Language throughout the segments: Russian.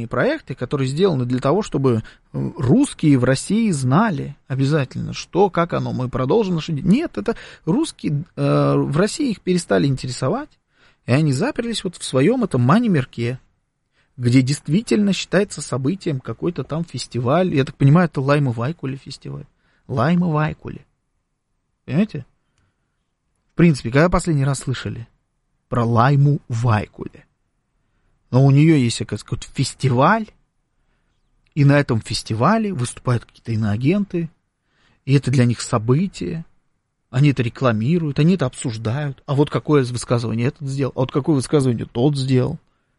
специальные проекты, которые сделаны для того, чтобы русские в России знали обязательно, что, как оно, мы продолжим наше... Нет, это русские в России их перестали интересовать, и они заперлись вот в своем этом мани-мирке, где действительно считается событием какой-то там фестиваль. Я так понимаю, это Лайма-Вайкуле фестиваль. Лайма-Вайкуле. Понимаете? В принципе, когда последний раз слышали про Лайму-Вайкуле? Но у нее есть какой-то фестиваль, и на этом фестивале выступают какие-то иноагенты, и это для них событие, они это рекламируют, они это обсуждают, а вот какое высказывание этот сделал, а вот какое высказывание тот сделал.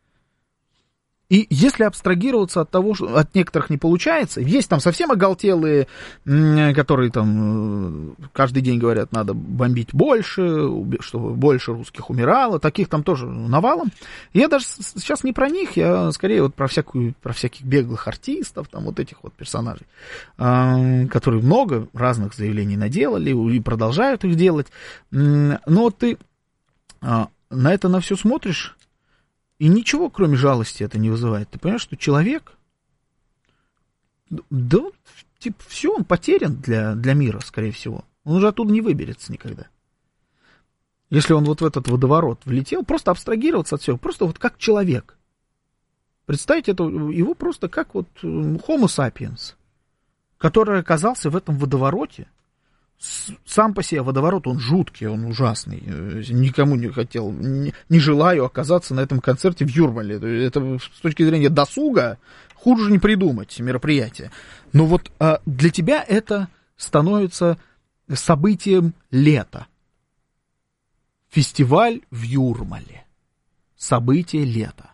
И если абстрагироваться от того, что от некоторых не получается, есть там совсем оголтелые, которые там каждый день говорят, надо бомбить больше, чтобы больше русских умирало, таких там тоже навалом. Я даже сейчас не про них, я скорее вот про всяких беглых артистов, там вот этих вот персонажей, которые много разных заявлений наделали и продолжают их делать. Но ты на это на все смотришь, и ничего, кроме жалости, это не вызывает. Ты понимаешь, что человек, да, типа, все, он потерян для мира, скорее всего. Он уже оттуда не выберется никогда. Если он вот в этот водоворот влетел, просто абстрагироваться от всего, просто вот как человек. Представить это, его просто как вот Homo sapiens, который оказался в этом водовороте. Сам по себе водоворот, он жуткий, он ужасный. Никому не хотел, не желаю оказаться на этом концерте в Юрмале. Это с точки зрения досуга хуже не придумать мероприятие. Но вот для тебя это становится событием лета. Фестиваль в Юрмале. Событие лета.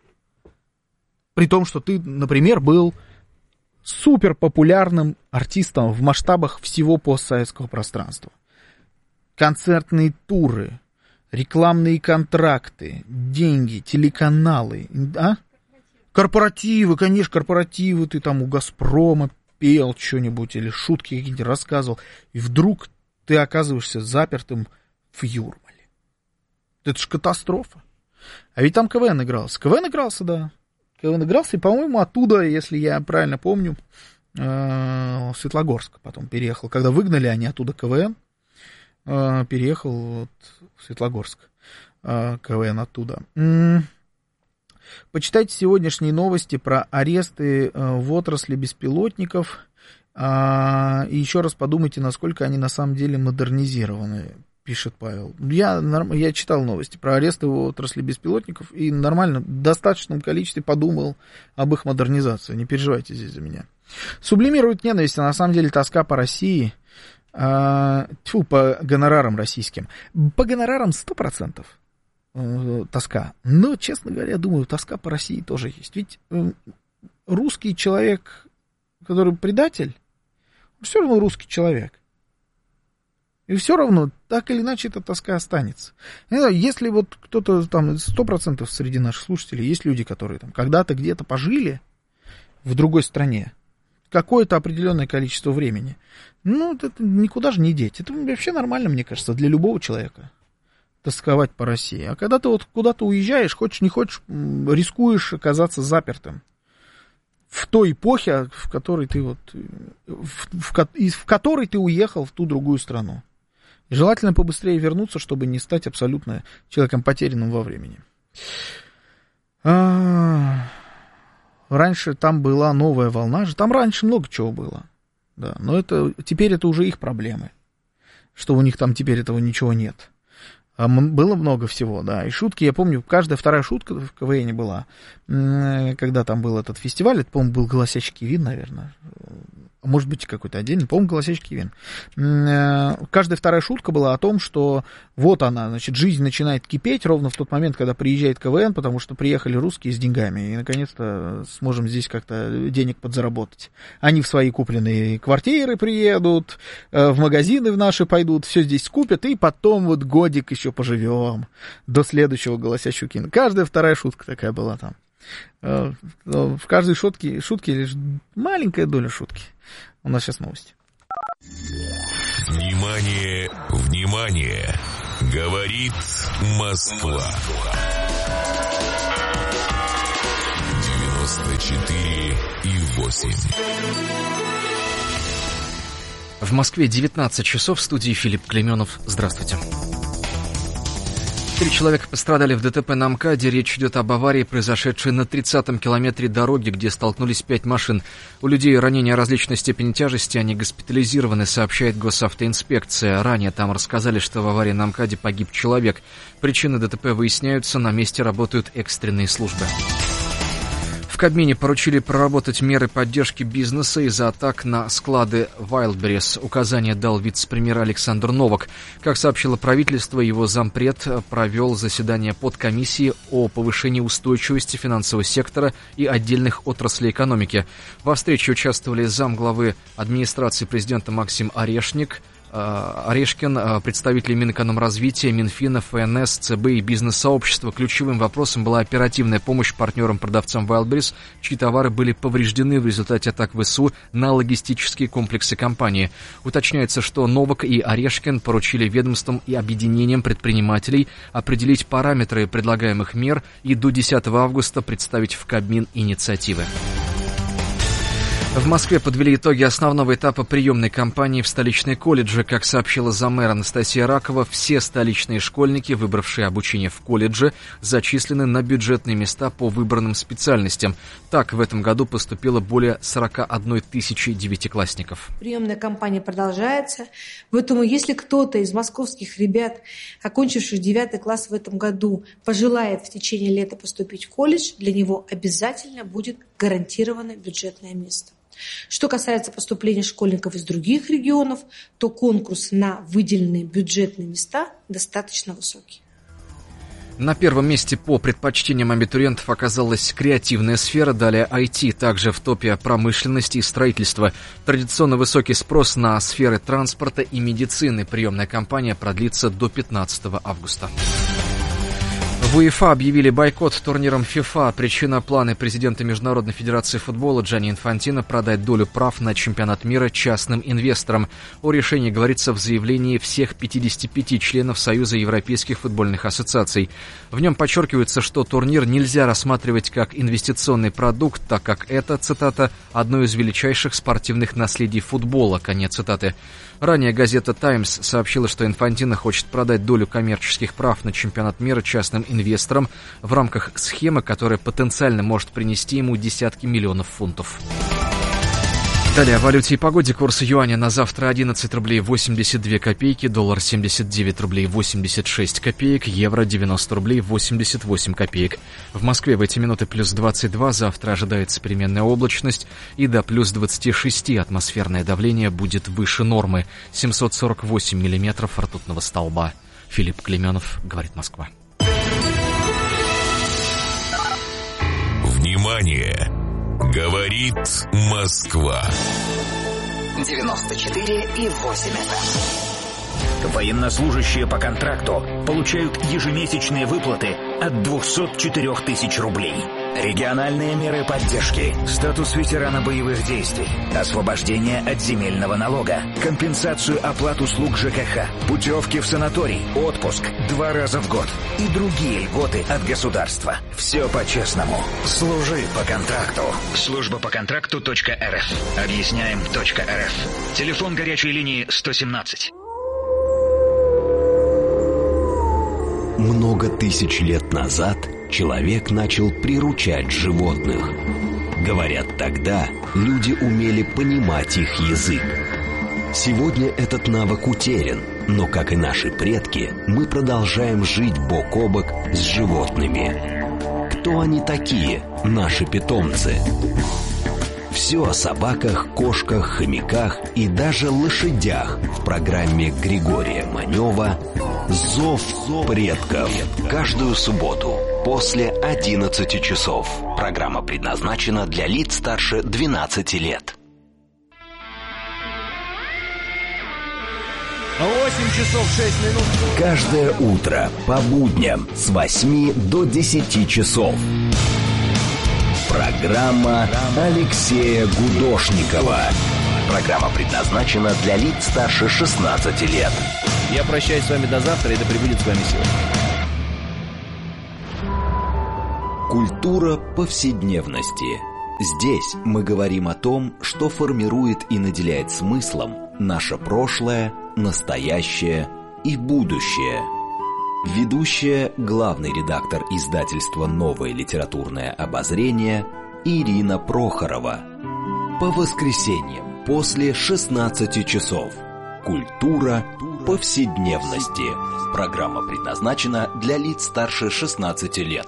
При том, что ты, например, был супер популярным артистом в масштабах всего постсоветского пространства. Концертные туры, рекламные контракты, деньги, телеканалы, а? Корпоративы, конечно, корпоративы, ты там у «Газпрома» пел что-нибудь или шутки какие-нибудь рассказывал, и вдруг ты оказываешься запертым в Юрмале. Это ж катастрофа. А ведь там КВН игрался. КВН игрался, да. КВН игрался, и, по-моему, оттуда, если я правильно помню, Светлогорск потом переехал. Когда выгнали они оттуда КВН, переехал вот в Светлогорск. КВН оттуда. Почитайте сегодняшние новости про аресты в отрасли беспилотников. И еще раз подумайте, насколько они на самом деле модернизированы, пишет Павел. Я читал новости про аресты в отрасли беспилотников и нормально, в достаточном количестве подумал об их модернизации. Не переживайте здесь за меня. Сублимирует ненависть, а на самом деле тоска по России. По гонорарам российским. По гонорарам 100% тоска. Но, честно говоря, думаю, тоска по России тоже есть. Ведь русский человек, который предатель, он все равно русский человек. И все равно, так или иначе, эта тоска останется. Если вот кто-то там, 100% среди наших слушателей, есть люди, которые там когда-то где-то пожили в другой стране, какое-то определенное количество времени, ну, это никуда же не деть. Это вообще нормально, мне кажется, для любого человека тосковать по России. А когда ты вот куда-то уезжаешь, хочешь не хочешь, рискуешь оказаться запертым в той эпохе, в которой ты вот, в которой ты уехал в ту другую страну. И желательно побыстрее вернуться, чтобы не стать абсолютно человеком потерянным во времени. Раньше там была новая волна же. Там раньше много чего было. Да, но теперь это уже их проблемы. Что у них там теперь этого ничего нет. Было много всего, да. И шутки, я помню, каждая вторая шутка в КВНе была. Когда там был этот фестиваль, это, по-моему, был «Голосящий Кивин», наверное. Может быть, какой-то отдельный, по-моему, «Голосящий Кивин». Каждая вторая шутка была о том, что вот она, значит, жизнь начинает кипеть ровно в тот момент, когда приезжает КВН, потому что приехали русские с деньгами, и, наконец-то, сможем здесь как-то денег подзаработать. Они в свои купленные квартиры приедут, в магазины в наши пойдут, все здесь купят, и потом вот годик еще поживем до следующего «Голосящего Кивина». Каждая вторая шутка такая была там. В каждой шутке лишь маленькая доля шутки. У нас сейчас новости. Внимание, внимание! Говорит Москва. 94,8. В Москве 19 часов, в студии Филипп Клеменов. Здравствуйте. 3 человека пострадали в ДТП на МКАДе. Речь идет об аварии, произошедшей на 30-м километре дороги, где столкнулись 5 машин. У людей ранения различной степени тяжести, они госпитализированы, сообщает госавтоинспекция. Ранее там рассказали, что в аварии на МКАДе погиб человек. Причины ДТП выясняются, на месте работают экстренные службы. В Кабмине поручили проработать меры поддержки бизнеса из-за атак на склады Wildberries. Указание дал вице-премьер Александр Новак. Как сообщило правительство, его зампред провел заседание подкомиссии о повышении устойчивости финансового сектора и отдельных отраслей экономики. Во встрече участвовали замглавы администрации президента Максим Орешкин, представители Минэкономразвития, Минфина, ФНС, ЦБ и бизнес-сообщества. Ключевым вопросом была оперативная помощь партнерам-продавцам Wildberries, чьи товары были повреждены в результате атак ВСУ на логистические комплексы компании. Уточняется, что Новак и Орешкин поручили ведомствам и объединениям предпринимателей определить параметры предлагаемых мер и до 10 августа представить в Кабмин инициативы. В Москве подвели итоги основного этапа приемной кампании в столичные колледжи. Как сообщила заммэра Анастасия Ракова, все столичные школьники, выбравшие обучение в колледже, зачислены на бюджетные места по выбранным специальностям. Так, в этом году поступило более 41 тысячи девятиклассников. Приемная кампания продолжается, поэтому если кто-то из московских ребят, окончивших 9 класс в этом году, пожелает в течение лета поступить в колледж, для него обязательно будет гарантировано бюджетное место. Что касается поступления школьников из других регионов, то конкурс на выделенные бюджетные места достаточно высокий. На первом месте по предпочтениям абитуриентов оказалась креативная сфера, далее IT, также в топе промышленности и строительства. Традиционно высокий спрос на сферы транспорта и медицины. Приемная кампания продлится до 15 августа. В УЕФА объявили бойкот турнирам ФИФА. Причина — планы президента Международной федерации футбола Джанни Инфантино продать долю прав на чемпионат мира частным инвесторам. О решении говорится в заявлении всех 55 членов Союза европейских футбольных ассоциаций. В нем подчеркивается, что турнир нельзя рассматривать как инвестиционный продукт, так как это, цитата, «одно из величайших спортивных наследий футбола», конец цитаты. Ранее газета «Таймс» сообщила, что Инфантино хочет продать долю коммерческих прав на чемпионат мира частным инвесторам в рамках схемы, которая потенциально может принести ему десятки миллионов фунтов. Далее о валюте и погоде. Курс юаня на завтра 11 рублей 82 копейки, доллар 79 рублей 86 копеек, евро 90 рублей 88 копеек. В Москве в эти минуты плюс 22, завтра ожидается переменная облачность и до плюс 26 атмосферное давление будет выше нормы, 748 миллиметров ртутного столба. Филипп Клеменов, говорит Москва. Внимание! Говорит Москва. 94,8 FM. Военнослужащие по контракту получают ежемесячные выплаты от 204 тысяч рублей. Региональные меры поддержки, статус ветерана боевых действий, освобождение от земельного налога, компенсацию оплат услуг ЖКХ, путевки в санаторий, отпуск 2 раза в год и другие льготы от государства. Все по-честному. Служи по контракту. Служба по контракту.рф. Объясняем.рф. Телефон горячей линии 117. Много тысяч лет назад человек начал приручать животных. Говорят, тогда люди умели понимать их язык. Сегодня этот навык утерян, но, как и наши предки, мы продолжаем жить бок о бок с животными. Кто они такие, наши питомцы? Все о собаках, кошках, хомяках и даже лошадях в программе Григория Манева «Зов предков». Каждую субботу после 11 часов. Программа предназначена для лиц старше 12 лет. 8 часов 6 минут. Каждое утро по будням с 8 до 10 часов. Программа Алексея Гудошникова. Программа предназначена для лиц старше 16 лет. Я прощаюсь с вами до завтра, и да пребудет с вами сила. Культура повседневности. Здесь мы говорим о том, что формирует и наделяет смыслом наше прошлое, настоящее и будущее. Ведущая, главный редактор издательства «Новое литературное обозрение» Ирина Прохорова. По воскресеньям после 16 часов. Культура повседневности. Программа предназначена для лиц старше 16 лет.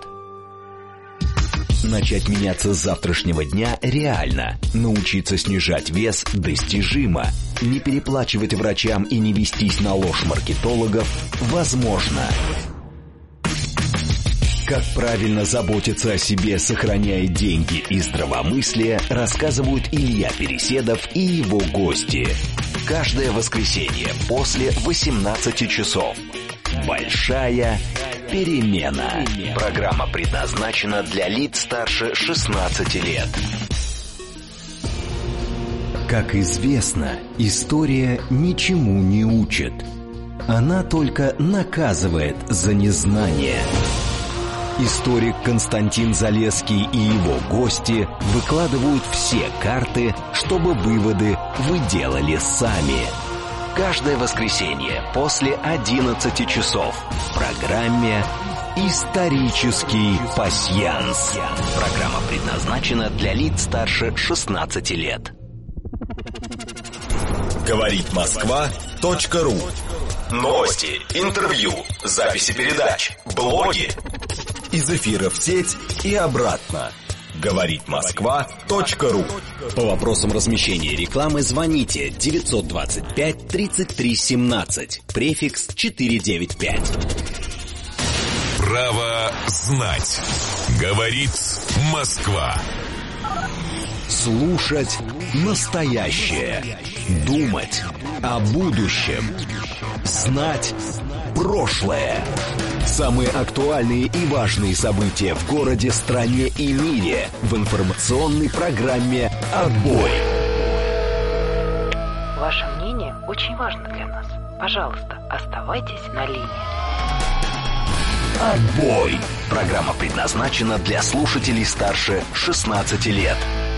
Начать меняться с завтрашнего дня реально. Научиться снижать вес достижимо. Не переплачивать врачам и не вестись на ложь маркетологов возможно. Как правильно заботиться о себе, сохраняя деньги и здравомыслие, рассказывают Илья Переседов и его гости. Каждое воскресенье после 18 часов. Большая перемена. Программа предназначена для лиц старше 16 лет. Как известно, история ничему не учит. Она только наказывает за незнание. Историк Константин Залесский и его гости выкладывают все карты, чтобы выводы вы делали сами. Каждое воскресенье после 11 часов в программе «Исторический пасьянс». Программа предназначена для лиц старше 16 лет. Говорит Москва.ру. Новости, интервью, записи передач, блоги. Из эфира в сеть и обратно. Говорит Москва.ру. По вопросам размещения рекламы звоните 925 33 17, префикс 495. Право знать. Говорит Москва. Слушать настоящее. Думать о будущем. Знать прошлое. Самые актуальные и важные события в городе, стране и мире в информационной программе «Отбой». Ваше мнение очень важно для нас. Пожалуйста, оставайтесь на линии. «Отбой». Программа предназначена для слушателей старше 16 лет.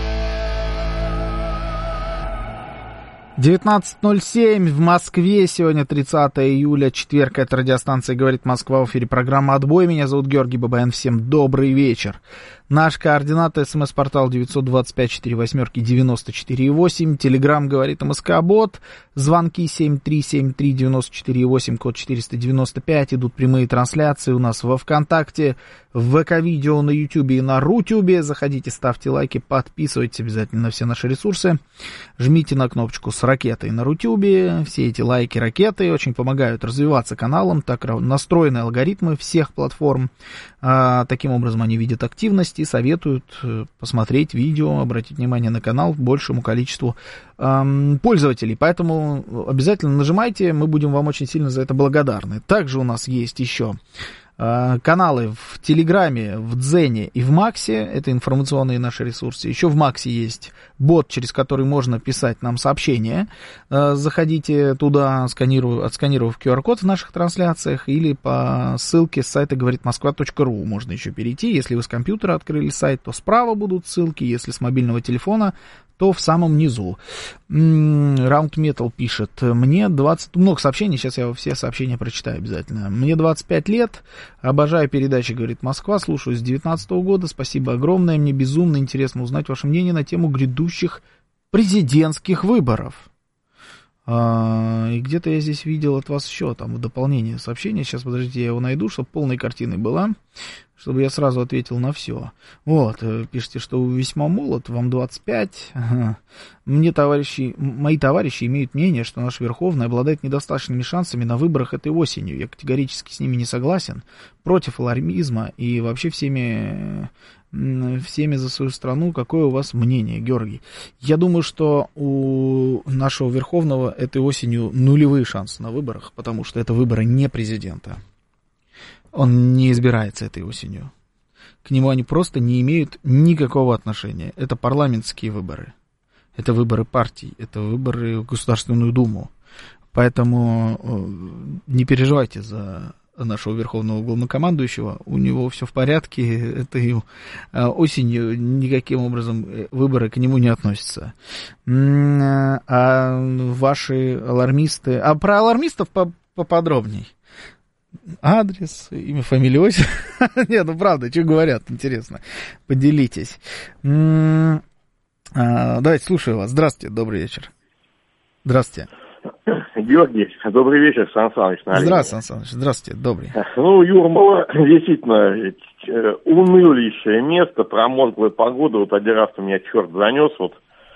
19:07 в Москве. Сегодня 30 июля, четверг. Это радиостанция «Говорит Москва». В эфире программа «Отбой». Меня зовут Георгий Бабаян. Всем добрый вечер. Наш координат: СМС-портал 925-48-94-8. Телеграм «Говорит МСК-бот». Звонки 7373-94-8, код 495. Идут прямые трансляции у нас во ВКонтакте, в ВК-видео, на Ютубе и на Рутюбе. Заходите, ставьте лайки, подписывайтесь обязательно на все наши ресурсы. Жмите на кнопочку с ракетой на Рутюбе. Все эти лайки, ракеты очень помогают развиваться каналам. Так настроены алгоритмы всех платформ. Таким образом они видят активность и советуют посмотреть видео, обратить внимание на канал большему количеству пользователей. Поэтому обязательно нажимайте, мы будем вам очень сильно за это благодарны. Также у нас есть еще каналы в Телеграме, в Дзене и в Максе. Это информационные наши ресурсы. Еще в Максе есть бот, через который можно писать нам сообщения. Заходите туда, отсканировав QR-код в наших трансляциях, или по ссылке с сайта говоритмосква.ру можно еще перейти. Если вы с компьютера открыли сайт, то справа будут ссылки. Если с мобильного телефона, то в самом низу. Раунд Метал пишет: мне 20... Много сообщений, сейчас я все сообщения прочитаю обязательно. Мне 25 лет, обожаю передачи «Говорит Москва», слушаю с 2019 года. Спасибо огромное, мне безумно интересно узнать ваше мнение на тему грядущих президентских выборов. И где-то я здесь видел от вас еще там в дополнение сообщения. Сейчас, подождите, я его найду, чтобы полной картиной была, чтобы я сразу ответил на все. Вот, пишите, что вы весьма молод, вам 25. Мои товарищи имеют мнение, что наш Верховный обладает недостаточными шансами на выборах этой осенью. Я категорически с ними не согласен, против алармизма и вообще всеми за свою страну. Какое у вас мнение, Георгий? Я думаю, что у нашего Верховного этой осенью нулевые шансы на выборах, потому что это выборы не президента. Он не избирается этой осенью. К нему они просто не имеют никакого отношения. Это парламентские выборы. Это выборы партий. Это выборы в Государственную Думу. Поэтому не переживайте за нашего верховного главнокомандующего, у него все в порядке, это и осенью никаким образом выборы к нему не относятся. А ваши алармисты... А про алармистов поподробней. Адрес, имя, фамилия, отчество. Нет, ну правда, что говорят, интересно. Поделитесь. Давайте, слушаю вас. Здравствуйте, добрый вечер. Здравствуйте. Георгий, добрый вечер, Сан Саныч. Здравствуйте, Сан Саныч, здравствуйте, добрый. Ну, Юрмала действительно унылейшее место, промозглая погода, вот один раз меня черт занес, вот,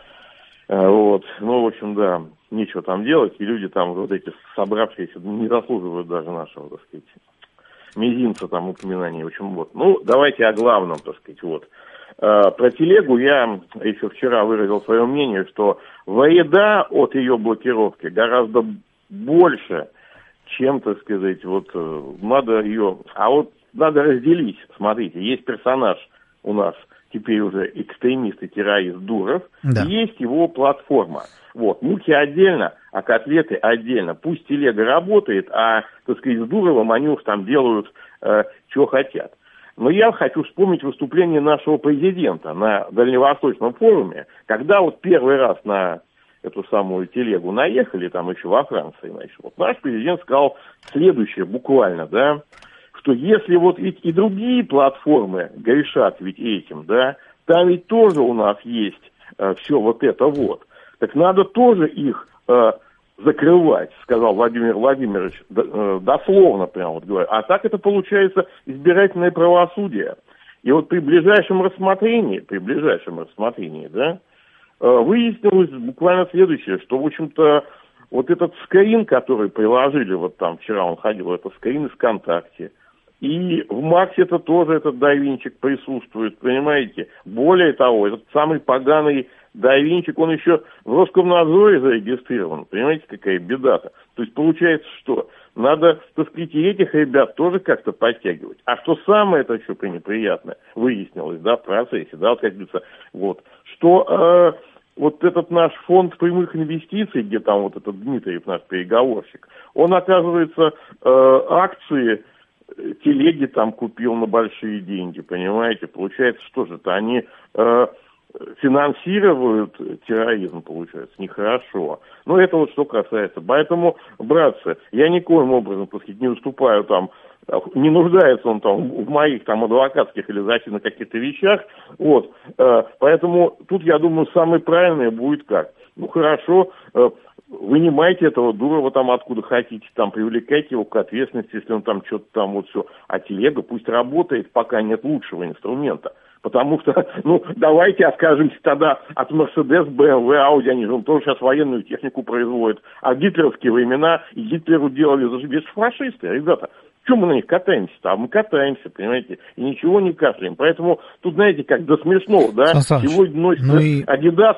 ну, в общем, да, нечего там делать, и люди там, вот эти собравшиеся, не заслуживают даже нашего, так сказать, мизинца там упоминания, в общем, вот. Ну, давайте о главном, так сказать, вот. Про телегу я еще вчера выразил свое мнение, что вреда от ее блокировки гораздо больше, чем, так сказать, вот надо ее... А вот надо разделить, смотрите, есть персонаж у нас, теперь уже экстремист и террорист Дуров, да. Есть его платформа. Вот, мухи отдельно, а котлеты отдельно. Пусть телега работает, а, так сказать, с Дуровым они уж там делают, что хотят. Но я хочу вспомнить выступление нашего президента на Дальневосточном форуме, когда вот первый раз на эту самую телегу наехали, там еще во Франции, значит, вот наш президент сказал следующее буквально, да, что если вот и другие платформы грешат ведь этим, да, там ведь тоже у нас есть все вот это вот, так надо тоже их закрывать, сказал Владимир Владимирович, дословно прямо вот говорю. А так это получается избирательное правосудие. И вот при ближайшем рассмотрении, да, выяснилось буквально следующее, что, в общем-то, вот этот скрин, который приложили, вот там вчера он ходил, это скрин из ВКонтакте, и в Максе это тоже этот давинчик присутствует, понимаете? Более того, этот самый поганый давинчик, он еще в Роскомнадзоре зарегистрирован. Понимаете, какая беда-то? То есть получается, что надо, так сказать, и этих ребят тоже как-то подтягивать. А что самое это еще неприятное выяснилось, да, в процессе, да, вот как говорится, вот, что вот этот наш фонд прямых инвестиций, где там вот этот Дмитриев, наш переговорщик, он, оказывается, акции телеги там купил на большие деньги, понимаете? Получается, что же это, они финансируют терроризм, получается, нехорошо. Но это вот что касается. Поэтому, братцы, я никоим образом, так сказать, не уступаю там, не нуждается он там в моих там адвокатских или защитных каких-то вещах, вот. Поэтому тут, я думаю, самое правильное будет как? Ну, хорошо, вынимайте этого Дурова там откуда хотите, там, привлекайте его к ответственности, если он там что-то там вот все. А телега пусть работает, пока нет лучшего инструмента. Потому что, ну, давайте откажемся тогда от Мерседес, БМВ, Ауди, они же тоже сейчас военную технику производят. А в гитлеровские времена и Гитлеру делали за фашисты, ребята. Чем мы на них катаемся-то? А мы катаемся, понимаете, и ничего не кашляем. Поэтому тут, знаете, как до смешного, да? Сегодня носит Адидас,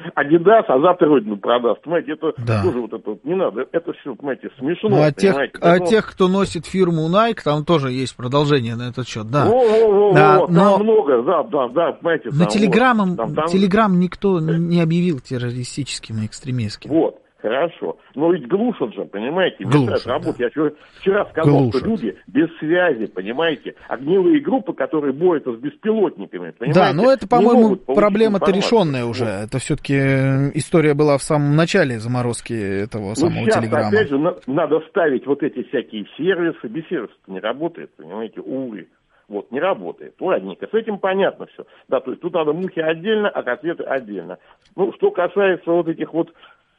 а завтра Родину продаст. Понимаете, это тоже вот это вот не надо. Это все, понимаете, смешно. Ну, тех, кто носит фирму Nike, там тоже есть продолжение на этот счет, да. Там много, да, понимаете. Но Телеграм никто не объявил террористическим и экстремистским. Вот. Хорошо. Но ведь глушат же, понимаете, мешают работать. Да. Я вчера сказал, что люди без связи, понимаете, огневые группы, которые борются с беспилотниками, понимаете. Да, но это, по-моему, проблема-то решенная уже. Вот. Это все-таки история была в самом начале заморозки этого самого Телеграма. Опять же, надо ставить вот эти всякие сервисы. Без сервисов не работает, понимаете, увы. Вот, не работает. Ладненько, с этим понятно все. Да, то есть тут надо мухи отдельно, а котлеты отдельно. Ну, что касается вот этих вот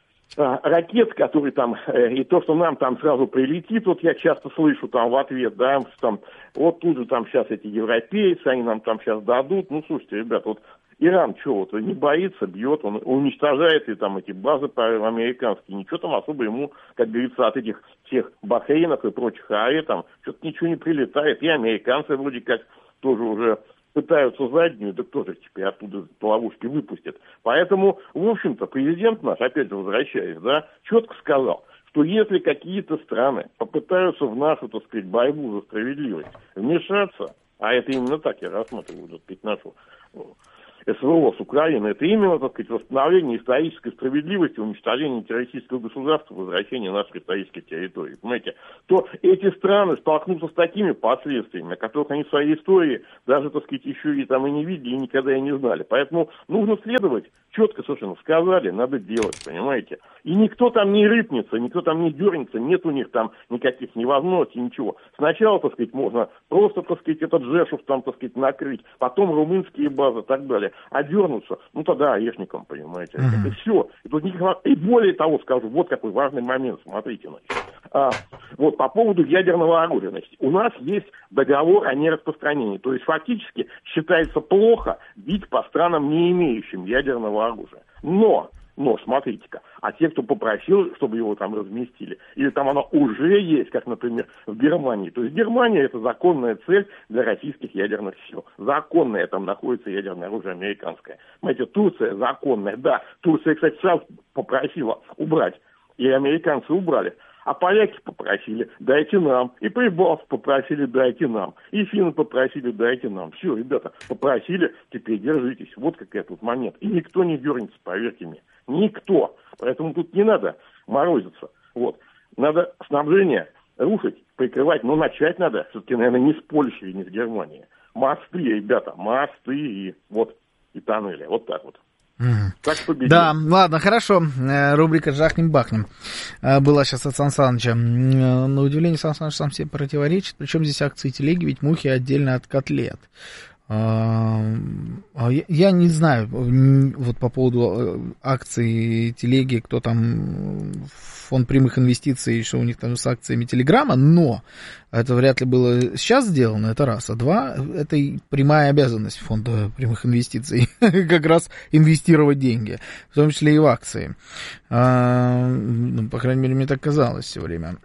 ракет, которые там, и то, что нам там сразу прилетит, вот я часто слышу там в ответ, да, там, вот тут же там сейчас эти европейцы, они нам там сейчас дадут. Ну, слушайте, ребят, вот Иран что, вот не боится, бьет, он уничтожает и там эти базы американские, ничего там особо ему, как говорится, от этих всех Бахрейнов и прочих там что-то ничего не прилетает, и американцы вроде как тоже уже пытаются заднюю, да кто же теперь оттуда по ловушке выпустит. Поэтому, в общем-то, президент наш, опять же возвращаясь, да, четко сказал, что если какие-то страны попытаются в нашу, так сказать, борьбу за справедливость вмешаться, а это именно так я рассматриваю, так сказать, нашу СВО с Украины, это именно, так сказать, восстановление исторической справедливости, уничтожение террористического государства, возвращение наших исторических территорий. Понимаете, то эти страны столкнутся с такими последствиями, о которых они в своей истории даже, так сказать, еще и там и не видели, и никогда и не знали. Поэтому нужно следовать, четко совершенно сказали, надо делать, понимаете. И никто там не рыпнется, никто там не дернется, нет у них там никаких невозможностей, ничего. Сначала, так сказать, можно просто, так сказать, этот Жешув там, так сказать, накрыть, потом румынские базы и так далее. А дернуться, ну тогда орешником, понимаете. Это все. И более того скажу, вот какой важный момент, смотрите, значит. Вот по поводу ядерного оружия. Значит, у нас есть договор о нераспространении. То есть фактически считается плохо бить по странам, не имеющим ядерного оружия. Но, смотрите-ка, а те, кто попросил, чтобы его там разместили, или там оно уже есть, как, например, в Германии. То есть Германия – это законная цель для российских ядерных сил. Законное там находится ядерное оружие американское. Понимаете, Турция законная, да. Турция, кстати, сразу попросила убрать, и американцы убрали. А поляки попросили, дайте нам. И прибалты попросили, дайте нам. И финны попросили, дайте нам. Все, ребята, попросили, теперь держитесь. Вот какой тут момент. И никто не дернется, поверьте мне. Никто. Поэтому тут не надо морозиться. Вот. Надо снабжение рушить, прикрывать. Но начать надо все-таки, наверное, не с Польши и не с Германии. Мосты, ребята, мосты и тоннели. Вот так вот. Так победим. Да, ладно, хорошо. Рубрика «Жахнем-бахнем» была сейчас от Сан Саныча. На удивление, Сан Саныч сам себе противоречит. Причем здесь акции телеги, ведь мухи отдельно от котлет. Я не знаю вот по поводу акций телеги, кто там фонд прямых инвестиций, что у них там с акциями Телеграма, но это вряд ли было сейчас сделано, это раз. А два, это прямая обязанность фонда прямых инвестиций, как раз инвестировать деньги, в том числе и в акции. По крайней мере, мне так казалось все время.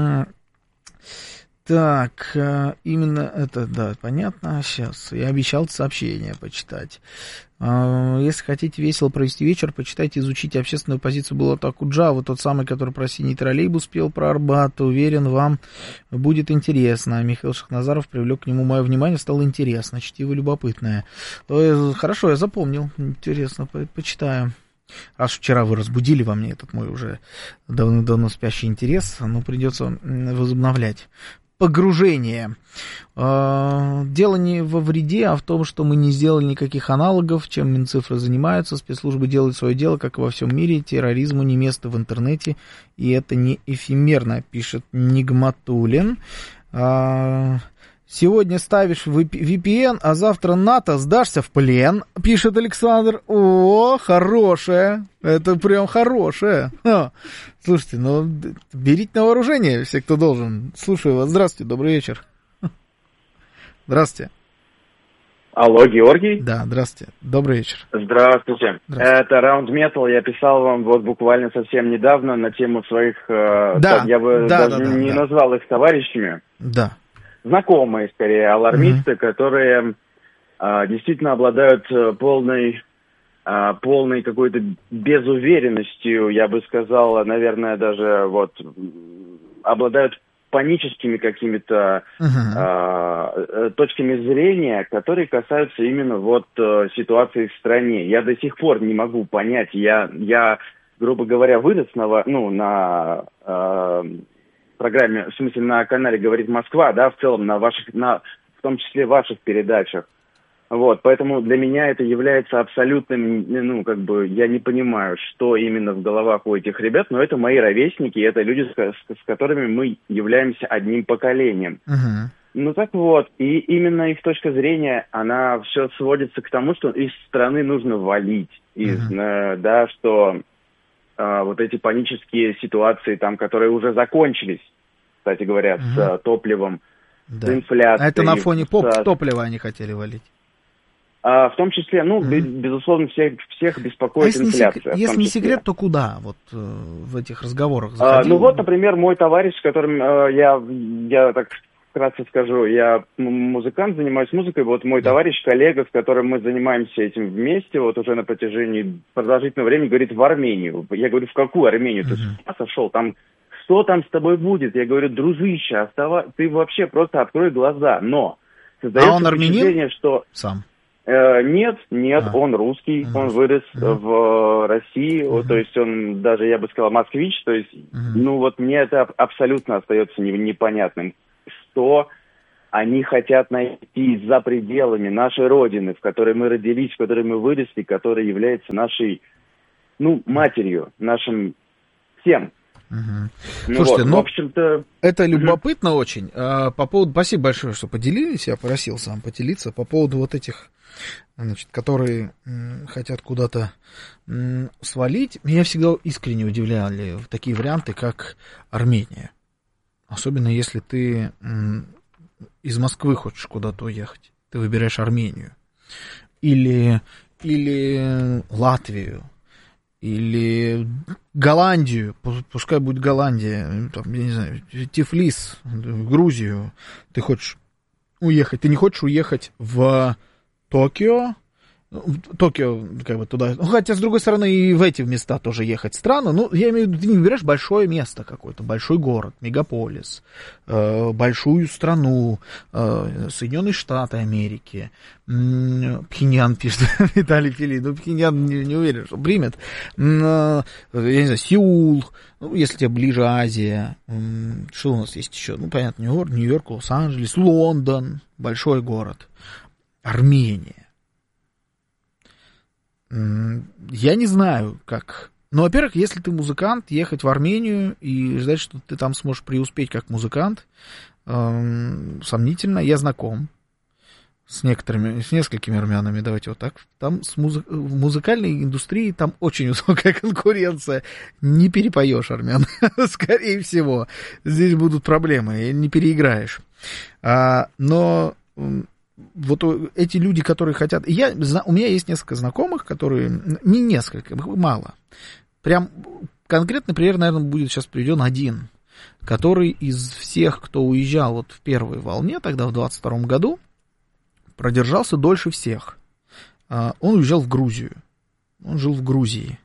Так, именно это, да, понятно. Сейчас, я обещал сообщение почитать. Если хотите весело провести вечер, почитайте, изучите общественную позицию Булата Акуджава, тот самый, который про синий троллейбус пел, про Арбат. Уверен, вам будет интересно. Михаил Шахназаров привлек к нему мое внимание, стало интересно, чтиво любопытное. Хорошо, я запомнил, интересно, почитаю. Раз вчера вы разбудили во мне этот мой уже давно спящий интерес, придется возобновлять. Погружение. Дело не во вреде, а в том, что мы не сделали никаких аналогов, чем Минцифры занимаются. Спецслужбы делают свое дело, как и во всем мире. Терроризму не место в интернете, и это не эфемерно, пишет Нигматуллин. Сегодня ставишь VPN, а завтра НАТО, сдашься в плен, пишет Александр. О, хорошее. Это прям хорошее. Слушайте, берите на вооружение все, кто должен. Слушаю вас. Здравствуйте, добрый вечер. Здравствуйте. Алло, Георгий? Да, здравствуйте. Добрый вечер. Здравствуйте. Это Round Metal. Я писал вам вот буквально совсем недавно на тему своих... я бы даже не назвал их товарищами. Да. Знакомые, скорее, алармисты, которые действительно обладают полной какой-то безуверенностью, я бы сказал, наверное, даже обладают паническими какими-то точками зрения, которые касаются именно ситуации в стране. Я до сих пор не могу понять, я грубо говоря, вырос на программе, в смысле на канале «Говорит Москва», да, в целом в том числе ваших передачах. Поэтому для меня это является абсолютным, я не понимаю, что именно в головах у этих ребят, но это мои ровесники, это люди, с которыми мы являемся одним поколением. И именно их точка зрения, она все сводится к тому, что из страны нужно валить, что эти панические ситуации, которые уже закончились, кстати говоря, с топливом, с инфляцией. А это на фоне топлива они хотели валить? В том числе, безусловно, всех беспокоит инфляция. Если не секрет, то куда в этих разговорах? Например, мой товарищ, с которым я так вкратце скажу, я музыкант, занимаюсь музыкой. Мой товарищ, коллега, с которым мы занимаемся этим вместе, уже на протяжении продолжительного времени, говорит, в Армению. Я говорю, в какую Армению? Ты с ума сошел? Что там с тобой будет? Я говорю, дружище, ты вообще просто открой глаза. Но создается он впечатление, что... Сам. Нет, он русский, он вырос в России, то есть он даже, я бы сказал, москвич, то есть, мне это абсолютно остается непонятным, что они хотят найти за пределами нашей родины, в которой мы родились, в которой мы выросли, которая является нашей, матерью, нашим всем. Слушайте, в общем-то... это любопытно очень. По поводу... Спасибо большое, что поделились. Я просил сам поделиться. По поводу вот этих, которые хотят куда-то свалить. Меня всегда искренне удивляли такие варианты, как Армения. Особенно если ты из Москвы хочешь куда-то уехать. Ты выбираешь Армению. Или Латвию. Или Голландию, пускай будет Голландия, там, я не знаю, Тифлис, Грузию. Ты хочешь уехать, ты не хочешь уехать в Токио, как бы туда, хотя, с другой стороны, и в эти места тоже ехать странно, я имею в виду, ты не выбираешь большое место какое-то, большой город, мегаполис, большую страну, Соединенные Штаты Америки, Пхеньян, пишет Виталий Фили, Пхеньян не уверен, что примет, я не знаю, Сеул, если тебе ближе Азия, что у нас есть еще, понятно, Нью-Йорк, Лос-Анджелес, Лондон, большой город, Армения. Я не знаю, как. Во-первых, если ты музыкант, ехать в Армению и ждать, что ты там сможешь преуспеть как музыкант, сомнительно. Я знаком с несколькими армянами, давайте вот так. Там в музыкальной индустрии там очень высокая конкуренция. Не перепоешь армян, скорее всего. Здесь будут проблемы, не переиграешь. Но... вот эти люди, которые хотят... у меня есть несколько знакомых, которые... Не несколько, мало. Прям конкретный пример, наверное, будет сейчас приведен один, который из всех, кто уезжал вот в первой волне, тогда в 22-м году, продержался дольше всех. Он уезжал в Грузию. Он жил в Грузии.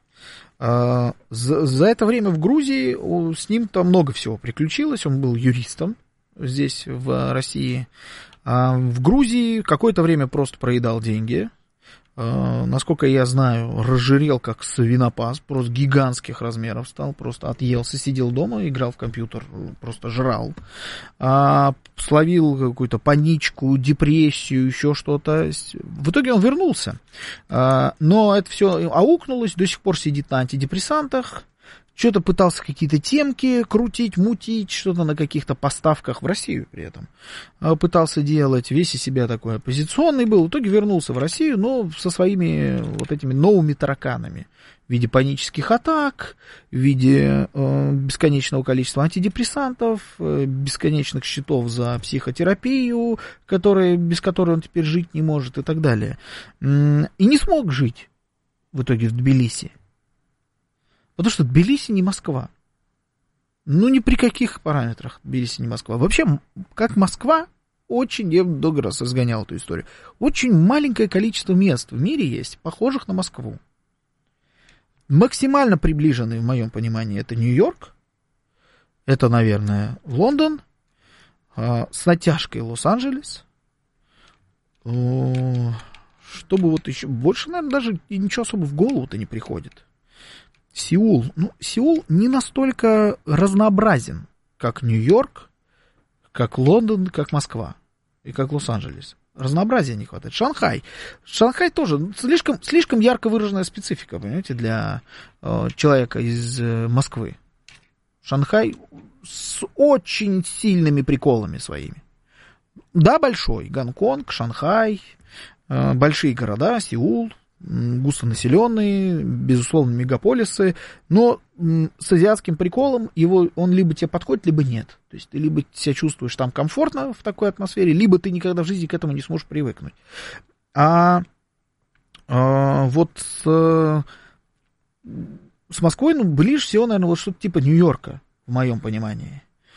За это время в Грузии с ним там много всего приключилось. Он был юристом здесь, в России. В Грузии какое-то время просто проедал деньги. Насколько я знаю, разжирел как свинопас, просто гигантских размеров стал, просто отъелся, сидел дома, играл в компьютер, просто жрал. Словил какую-то паничку, депрессию, еще что-то. В итоге он вернулся. Но это все аукнулось, до сих пор сидит на антидепрессантах. Что-то пытался какие-то темки крутить, мутить, что-то на каких-то поставках в Россию при этом пытался делать, весь из себя такой оппозиционный был, в итоге вернулся в Россию, но со своими вот этими новыми тараканами в виде панических атак, в виде бесконечного количества антидепрессантов, бесконечных счетов за психотерапию, без которой он теперь жить не может и так далее. И не смог жить в итоге в Тбилиси. Потому что Тбилиси не Москва. Ни при каких параметрах Тбилиси не Москва. Вообще, как Москва, я много раз разгонял эту историю, очень маленькое количество мест в мире есть, похожих на Москву. Максимально приближенный, в моем понимании, это Нью-Йорк, это, наверное, Лондон, с натяжкой Лос-Анджелес. Чтобы вот еще больше, наверное, даже ничего особо в голову-то не приходит. Сеул. Сеул не настолько разнообразен, как Нью-Йорк, как Лондон, как Москва и как Лос-Анджелес. Разнообразия не хватает. Шанхай. Шанхай тоже слишком ярко выраженная специфика, понимаете, для человека из Москвы. Шанхай с очень сильными приколами своими. Да, большой. Гонконг, Шанхай, большие города, Сеул. Густонаселенные, безусловно, мегаполисы, но с азиатским приколом он либо тебе подходит, либо нет. То есть ты либо себя чувствуешь там комфортно в такой атмосфере, либо ты никогда в жизни к этому не сможешь привыкнуть. Вот с Москвой, ближе всего, наверное, вот что-то типа Нью-Йорка, в моем понимании.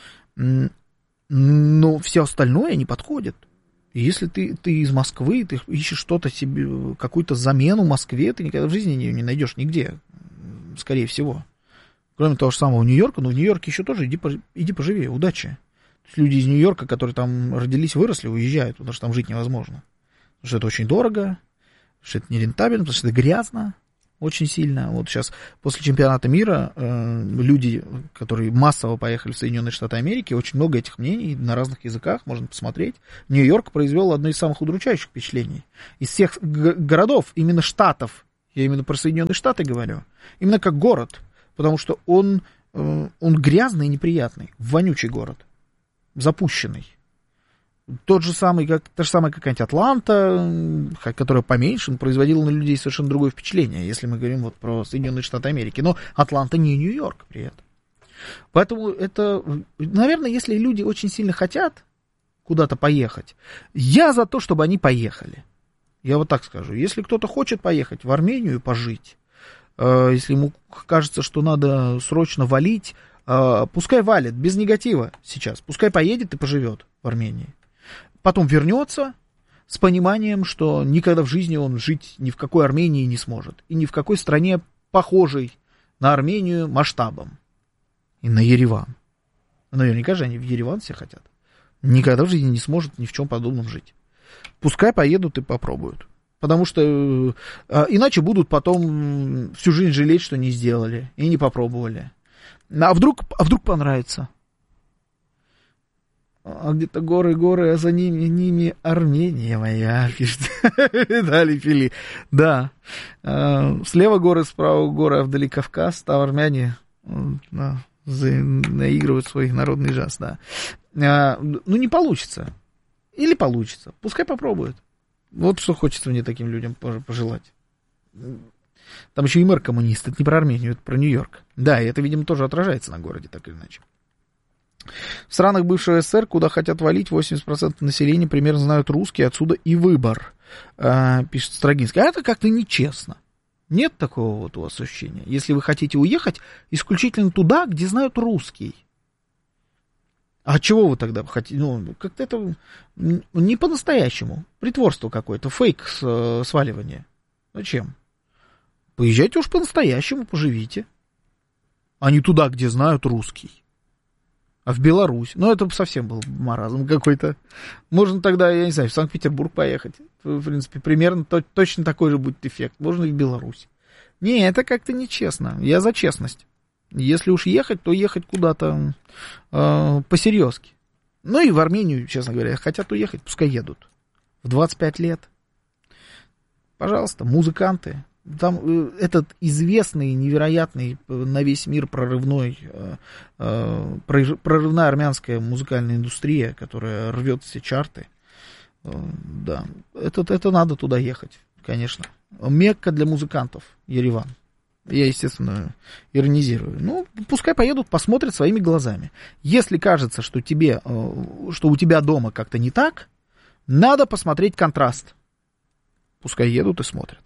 Но все остальное не подходит. Если ты из Москвы, ты ищешь что-то себе, какую-то замену Москве, ты никогда в жизни ее не найдешь нигде, скорее всего. Кроме того же самого Нью-Йорка, но в Нью-Йорке еще тоже иди поживи, удачи. То есть люди из Нью-Йорка, которые там родились, выросли, уезжают, потому что там жить невозможно. Потому что это очень дорого, что это нерентабельно, потому что это грязно очень сильно. Вот сейчас после чемпионата мира люди, которые массово поехали в Соединенные Штаты Америки, очень много этих мнений на разных языках, можно посмотреть. Нью-Йорк произвел одно из самых удручающих впечатлений. Из всех городов, именно штатов, я именно про Соединенные Штаты говорю, именно как город, потому что он грязный и неприятный, вонючий город, запущенный. Та же самая какая-нибудь Атланта, которая поменьше, производила на людей совершенно другое впечатление, если мы говорим вот про Соединенные Штаты Америки. Но Атланта не Нью-Йорк при этом. Поэтому это, наверное, если люди очень сильно хотят куда-то поехать, я за то, чтобы они поехали. Я вот так скажу. Если кто-то хочет поехать в Армению и пожить, если ему кажется, что надо срочно валить, пускай валит, без негатива сейчас. Пускай поедет и поживет в Армении. Потом вернется с пониманием, что никогда в жизни он жить ни в какой Армении не сможет. И ни в какой стране, похожей на Армению масштабом. И на Ереван. Наверняка же они в Ереван все хотят. Никогда в жизни не сможет ни в чем подобном жить. Пускай поедут и попробуют. Потому что иначе будут потом всю жизнь жалеть, что не сделали и не попробовали. А вдруг понравится? А где-то горы, а за ними Армения моя, пишет Виталий Фили. Да. Слева горы, справа горы, а вдали Кавказ, там армяне наигрывают свой народный джаз, да. Ну, не получится. Или получится. Пускай попробуют. Вот что хочется мне таким людям пожелать. Там еще и мэр коммунист. Это не про Армению, это про Нью-Йорк. Да, и это, видимо, тоже отражается на городе, так или иначе. В странах бывшего СССР, куда хотят валить, 80% населения примерно знают русский, отсюда и выбор, пишет Строгинский. А это как-то нечестно. Нет такого вот у вас ощущения? Если вы хотите уехать исключительно туда, где знают русский. А чего вы тогда хотите? Ну, как-то это не по-настоящему. Притворство какое-то, фейк сваливание. Зачем? Поезжайте уж по-настоящему, поживите. А не туда, где знают русский. А в Беларусь. Ну, это совсем был маразм какой-то. Можно тогда, я не знаю, в Санкт-Петербург поехать. В принципе, примерно точно такой же будет эффект. Можно и в Беларусь. Не, это как-то нечестно. Я за честность. Если уж ехать, то ехать куда-то посерьезки. Ну и в Армению, честно говоря, хотят уехать, пускай едут. В 25 лет. Пожалуйста, музыканты. Там этот известный, невероятный на весь мир прорывная армянская музыкальная индустрия, которая рвет все чарты. Да, это надо туда ехать, конечно. Мекка для музыкантов, Ереван. Я, естественно, иронизирую. Ну, пускай поедут, посмотрят своими глазами. Если кажется, что у тебя дома как-то не так, надо посмотреть контраст. Пускай едут и смотрят.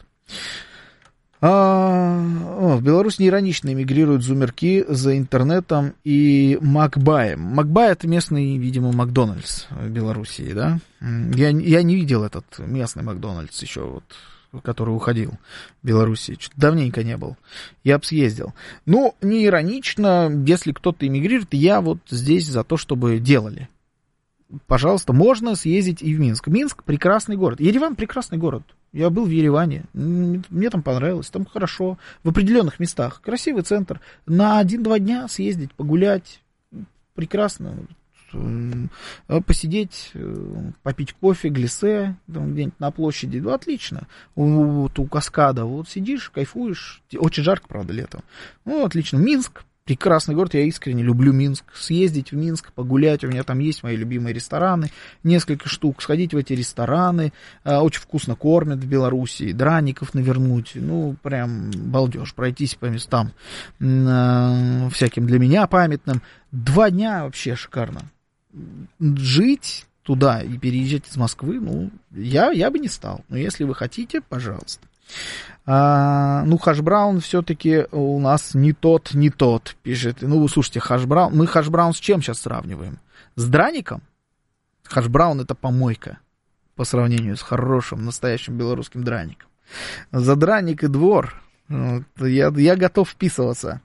В Беларусь неиронично эмигрируют зумерки за интернетом и Макбаем. Макбай — это местный, видимо, Макдональдс в Белоруссии, да? Я не видел этот местный Макдональдс еще, вот, который уходил в Белоруссии. Что-то давненько не был. Я бы съездил. Ну, не иронично, если кто-то эмигрирует, я вот здесь за то, чтобы делали. Пожалуйста, можно съездить и в Минск. Минск — прекрасный город. Ереван — прекрасный город. Я был в Ереване, мне там понравилось, там хорошо, в определенных местах, красивый центр, на 1-2 дня съездить, погулять, прекрасно, посидеть, попить кофе, глиссе, там где-нибудь на площади, ну, отлично, у каскада, вот сидишь, кайфуешь, очень жарко, правда, летом, ну, отлично, Минск. Прекрасный город, я искренне люблю Минск. Съездить в Минск, погулять, у меня там есть мои любимые рестораны, несколько штук, сходить в эти рестораны, очень вкусно кормят в Белоруссии, драников навернуть, ну, прям балдеж, пройтись по местам всяким для меня памятным. 2 дня вообще шикарно. Жить туда и переезжать из Москвы, ну, я бы не стал, но если вы хотите, пожалуйста. Ну, хэш-браун все-таки у нас не тот, пишет. Ну, вы слушайте, хэш-браун, мы хэш-браун с чем сейчас сравниваем? С драником? Хэш-браун — это помойка по сравнению с хорошим, настоящим белорусским драником. За драник и двор вот, я готов вписываться.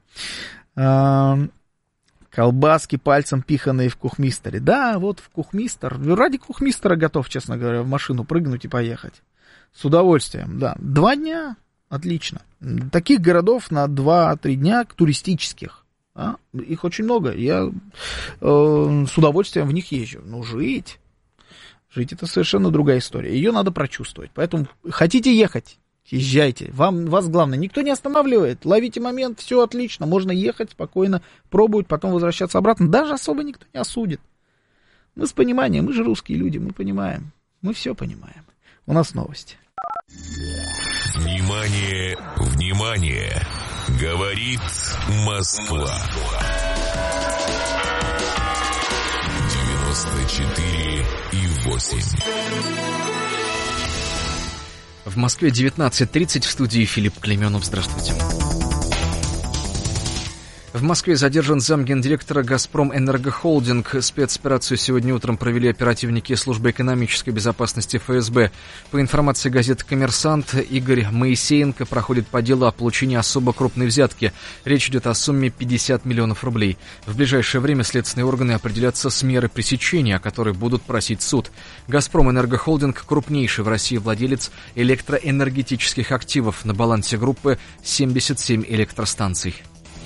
Колбаски пальцем пиханные в Кухмистере. Да, вот в Кухмистер. Ради Кухмистера готов, честно говоря, в машину прыгнуть и поехать. С удовольствием, да. 2 дня, отлично. Таких городов на 2-3 дня туристических, а? Их очень много. Я с удовольствием в них езжу. Но жить это совершенно другая история. Ее надо прочувствовать. Поэтому хотите ехать, езжайте. Вас главное, никто не останавливает. Ловите момент, все отлично. Можно ехать спокойно, пробовать, потом возвращаться обратно. Даже особо никто не осудит. Мы с пониманием, мы же русские люди, мы понимаем. Мы все понимаем. У нас новости. Внимание, внимание! Говорит Москва. 94,8. В Москве 19:30, в студии Филипп Клейменов. Здравствуйте. В Москве задержан замгендиректора «Газпром Энергохолдинг». Спецоперацию сегодня утром провели оперативники службы экономической безопасности ФСБ. По информации газеты «Коммерсант», Игорь Моисеенко проходит по делу о получении особо крупной взятки. Речь идет о сумме 50 миллионов рублей. В ближайшее время следственные органы определятся с мерой пресечения, о которой будут просить суд. «Газпром Энергохолдинг» — крупнейший в России владелец электроэнергетических активов. На балансе группы 77 электростанций.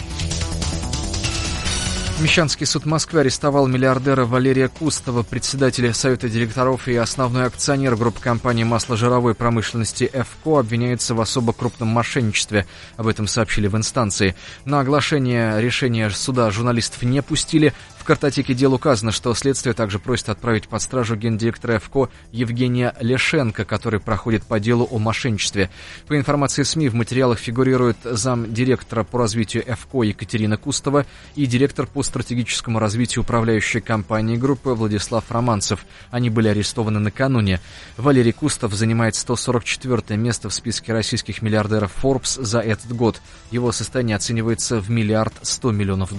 Мещанский суд Москвы арестовал миллиардера Валерия Кустова, председателя Совета директоров и основной акционер группы компании масложировой промышленности «ЭФКО», обвиняется в особо крупном мошенничестве. Об этом сообщили в инстанции. На оглашение решения суда журналистов не пустили. В картотеке дел указано, что следствие также просит отправить под стражу гендиректора ЭФКО Евгения Лешенко, который проходит по делу о мошенничестве. По информации СМИ, в материалах фигурирует замдиректора по развитию ЭФКО Екатерина Кустова и директор по стратегическому развитию управляющей компании группы Владислав Романцев. Они были арестованы накануне. Валерий Кустов занимает 144 место в списке российских миллиардеров Forbes за этот год. Его состояние оценивается в $1 100 миллионов.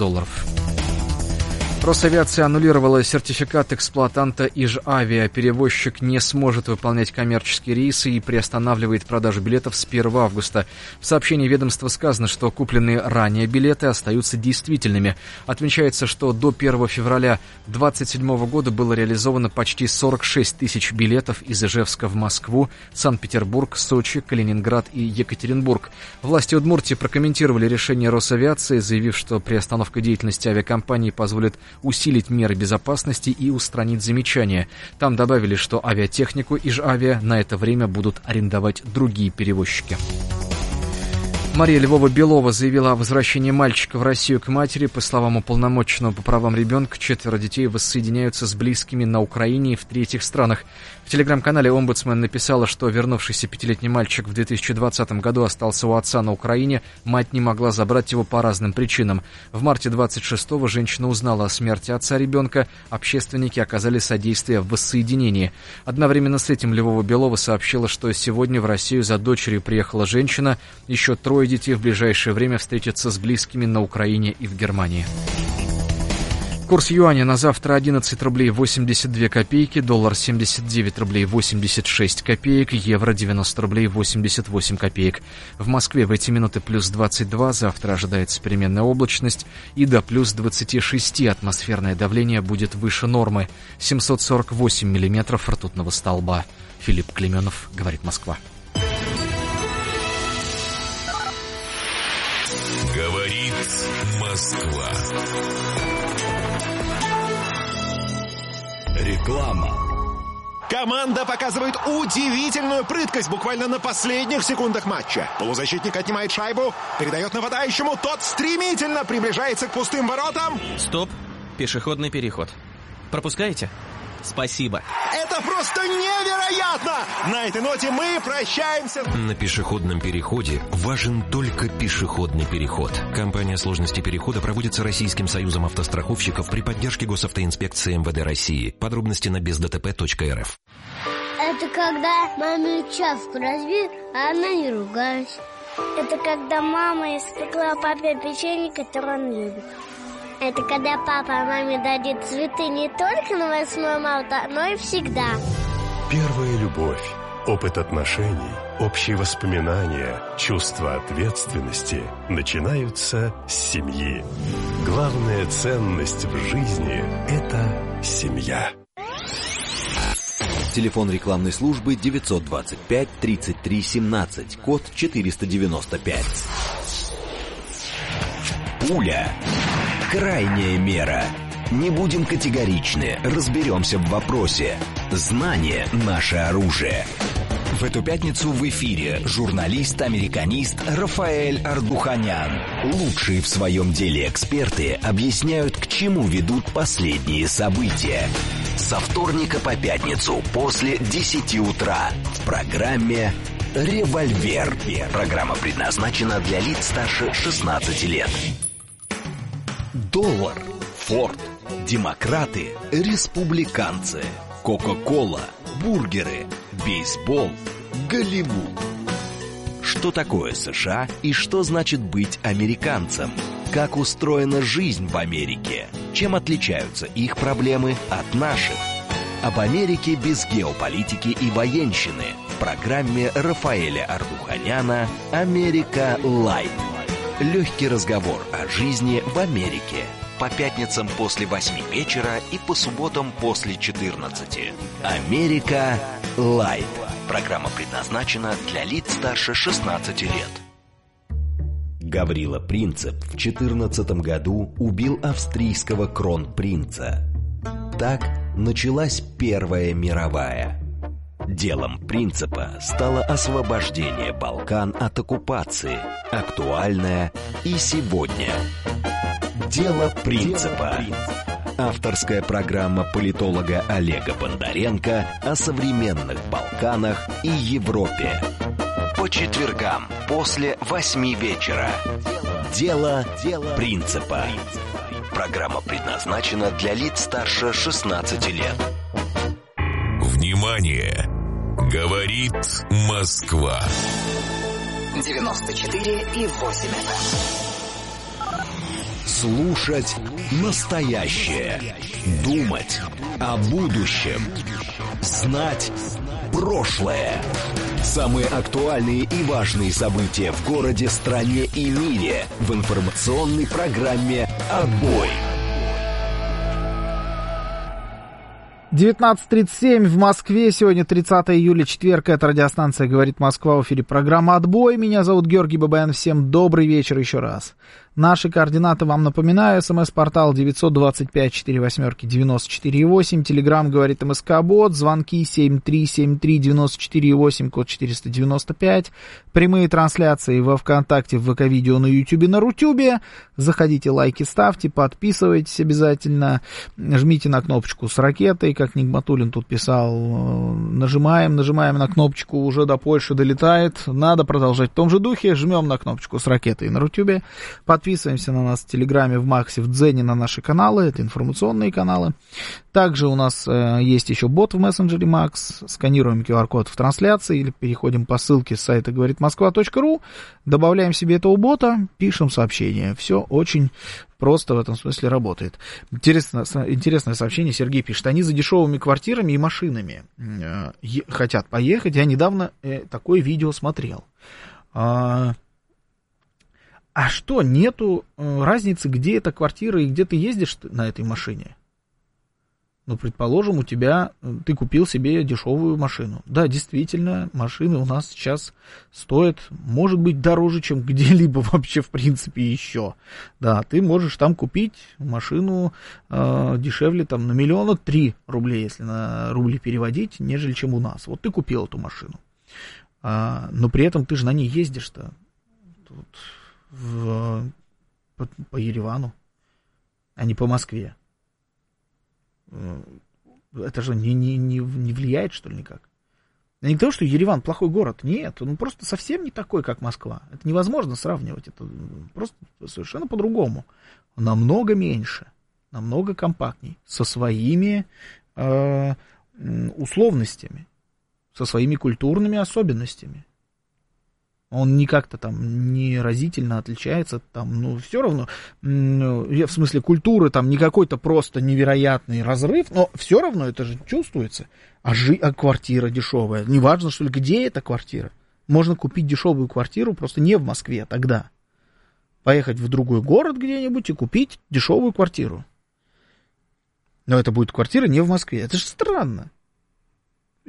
Росавиация аннулировала сертификат эксплуатанта Ижавиа. Перевозчик не сможет выполнять коммерческие рейсы и приостанавливает продажу билетов с 1 августа. В сообщении ведомства сказано, что купленные ранее билеты остаются действительными. Отмечается, что до 1 февраля 2027 года было реализовано почти 46 тысяч билетов из Ижевска в Москву, Санкт-Петербург, Сочи, Калининград и Екатеринбург. Власти Удмуртии прокомментировали решение Росавиации, заявив, что приостановка деятельности авиакомпании позволит усилить меры безопасности и устранить замечания. Там добавили, что авиатехнику Ижавиа на это время будут арендовать другие перевозчики. Мария Львова-Белова заявила о возвращении мальчика в Россию к матери. По словам уполномоченного по правам ребенка, 4 детей воссоединяются с близкими на Украине и в третьих странах. В телеграм-канале омбудсмен написала, что вернувшийся 5-летний мальчик в 2020 году остался у отца на Украине. Мать не могла забрать его по разным причинам. В марте 26-го женщина узнала о смерти отца ребенка. Общественники оказали содействие в воссоединении. Одновременно с этим Львова-Белова сообщила, что сегодня в Россию за дочерью приехала женщина. Еще 3 детей в ближайшее время встретятся с близкими на Украине и в Германии. Курс юаня на завтра 11 рублей 82 копейки, доллар 79 рублей 86 копеек, евро 90 рублей 88 копеек. В Москве в эти минуты плюс 22, завтра ожидается переменная облачность и до плюс 26 атмосферное давление будет выше нормы. 748 миллиметров ртутного столба. Филипп Клейменов, говорит Москва. Говорит Москва. Реклама. Команда показывает удивительную прыткость буквально на последних секундах матча. Полузащитник отнимает шайбу, передает нападающему, тот стремительно приближается к пустым воротам. Стоп, пешеходный переход. Пропускаете? Спасибо. Это просто невероятно! На этой ноте мы прощаемся. На пешеходном переходе важен только пешеходный переход. Компания сложности перехода проводится Российским союзом автостраховщиков при поддержке Госавтоинспекции МВД России. Подробности на бездтп.рф. Это когда маме чашку разбил, а она не ругалась. Это когда мама испекла папе печенье, которое он любит. Это когда папа маме дарит цветы не только на 8 марта, но и всегда. Первая любовь, опыт отношений, общие воспоминания, чувство ответственности начинаются с семьи. Главная ценность в жизни – это семья. Телефон рекламной службы 925 33 17, код 495. Пуля. Крайняя мера. Не будем категоричны, разберемся в вопросе. Знание – наше оружие. В эту пятницу в эфире журналист-американист Рафаэль Ардуханян. Лучшие в своем деле эксперты объясняют, к чему ведут последние события. Со вторника по пятницу после 10 утра в программе «Револьвер». Программа предназначена для лиц старше 16 лет. Доллар, Форд, демократы, республиканцы, Кока-кола, бургеры, бейсбол, Голливуд. Что такое США и что значит быть американцем? Как устроена жизнь в Америке? Чем отличаются их проблемы от наших? Об Америке без геополитики и военщины в программе Рафаэля Ардуханяна «Америка Лайт». Легкий разговор о жизни в Америке. По пятницам после 8 вечера и по субботам после 14. «Америка Лайт». Программа предназначена для лиц старше 16 лет. Гаврила Принцип в 14 году убил австрийского кронпринца. Так началась Первая мировая. Делом Принципа стало освобождение Балкан от оккупации, актуальное и сегодня. Дело Принципа. Авторская программа политолога Олега Бондаренко о современных Балканах и Европе. По четвергам после 8 вечера. Дело Принципа. Программа предназначена для лиц старше 16 лет. Внимание! Говорит Москва. 94,8. Слушать настоящее. Думать о будущем. Знать прошлое. Самые актуальные и важные события в городе, стране и мире в информационной программе «Отбой». 19:37 в Москве. Сегодня 30 июля, четверг. Это радиостанция «Говорит Москва». В эфире программа «Отбой». Меня зовут Георгий Бабаян. Всем добрый вечер еще раз. Наши координаты вам напоминаю. СМС-портал 925-48-94-8. Телеграм «Говорит МСК-бот». Звонки 7373-94-8, код 495. Прямые трансляции во ВКонтакте, в ВК-видео, на Ютубе, на Рутюбе. Заходите, лайки ставьте, подписывайтесь обязательно. Жмите на кнопочку с ракетой, как Нигматуллин тут писал. Нажимаем на кнопочку, уже до Польши долетает. Надо продолжать в том же духе. Жмем на кнопочку с ракетой на Рутюбе. Подписываемся на нас в Телеграме, в Максе, в Дзене, на наши каналы. Это информационные каналы. Также у нас есть еще бот в мессенджере Макс. Сканируем QR-код в трансляции или переходим по ссылке с сайта говоритмосква.ру. Добавляем себе этого бота, пишем сообщение. Все очень просто в этом смысле работает. Интересное сообщение. Сергей пишет. Они за дешевыми квартирами и машинами хотят поехать. Я недавно такое видео смотрел. А что, нету разницы, где эта квартира и где ты ездишь на этой машине? Ну, предположим, ты купил себе дешевую машину. Да, действительно, машины у нас сейчас стоят, может быть, дороже, чем где-либо вообще, в принципе, еще. Да, ты можешь там купить машину дешевле, там, на 1 3 000 000 рублей, если на рубли переводить, нежели чем у нас. Вот ты купил эту машину. Но при этом ты же на ней ездишь-то по Еревану, а не по Москве. Это же не влияет, что ли, никак? Не то, что Ереван плохой город. Нет, он просто совсем не такой, как Москва. Это невозможно сравнивать. Это просто совершенно по-другому. Намного меньше, намного компактней, со своими условностями, со своими культурными особенностями. Он не как-то там не разительно отличается, там, ну, все равно, в смысле культуры, там, не какой-то просто невероятный разрыв, но все равно это же чувствуется. А квартира дешевая, неважно, что ли, где эта квартира. Можно купить дешевую квартиру просто не в Москве тогда. Поехать в другой город где-нибудь и купить дешевую квартиру. Но это будет квартира не в Москве. Это же странно.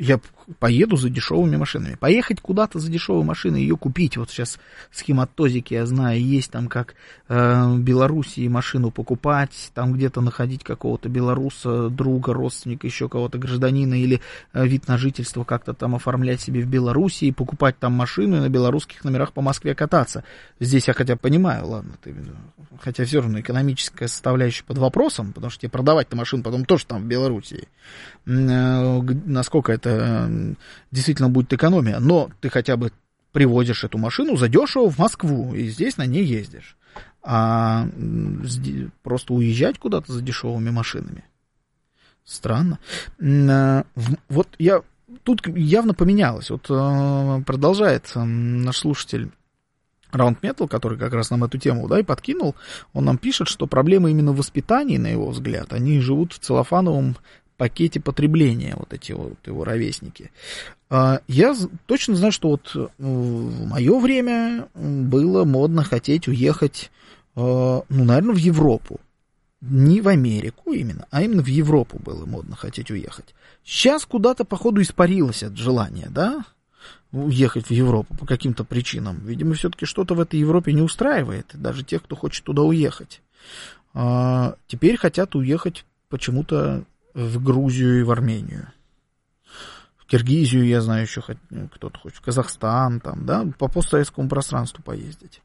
я поеду за дешевыми машинами. Поехать куда-то за дешевой машиной, ее купить. Вот сейчас схематозики, я знаю, есть там, как в Белоруссии машину покупать, там где-то находить какого-то белоруса, друга, родственника, еще кого-то, гражданина, или вид на жительство как-то там оформлять себе в Белоруссии, покупать там машину и на белорусских номерах по Москве кататься. Здесь я хотя бы понимаю, ладно, хотя все равно экономическая составляющая под вопросом, потому что тебе продавать-то машину потом тоже там в Белоруссии. Насколько это действительно будет экономия, но ты хотя бы привозишь эту машину задешево в Москву, и здесь на ней ездишь. А просто уезжать куда-то за дешевыми машинами странно. Вот тут явно поменялось. Вот продолжает наш слушатель Round Metal, который как раз нам эту тему, да, и подкинул, он нам пишет, что проблемы именно в воспитании, на его взгляд, они живут в целлофановом пакете потребления, вот эти вот его ровесники. Я точно знаю, что вот в мое время было модно хотеть уехать, наверное, в Европу. Не в Америку именно, а именно в Европу было модно хотеть уехать. Сейчас куда-то, походу, испарилось это желание, да, уехать в Европу по каким-то причинам. Видимо, все-таки что-то в этой Европе не устраивает, даже тех, кто хочет туда уехать. Теперь хотят уехать почему-то в Грузию и в Армению. В Киргизию, я знаю, еще кто-то хочет. В Казахстан, там, да, по постсоветскому пространству поездить.